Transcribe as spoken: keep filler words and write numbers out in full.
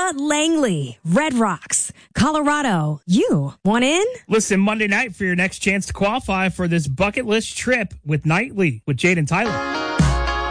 Missoula, Langley, Red Rocks, Colorado. You want in? Listen Monday night for your next chance to qualify for this bucket list trip with Nightly with Jade and Tyler.